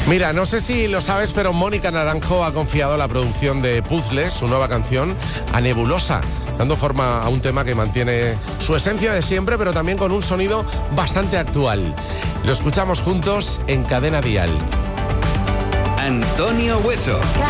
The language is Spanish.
Mira, no sé si lo sabes, pero Mónica Naranjo ha confiado la producción de Puzzles, su nueva canción, a Nebulosa, dando forma a un tema que mantiene su esencia de siempre, pero también con un sonido bastante actual. Lo escuchamos juntos en Cadena Dial. Antonio Hueso.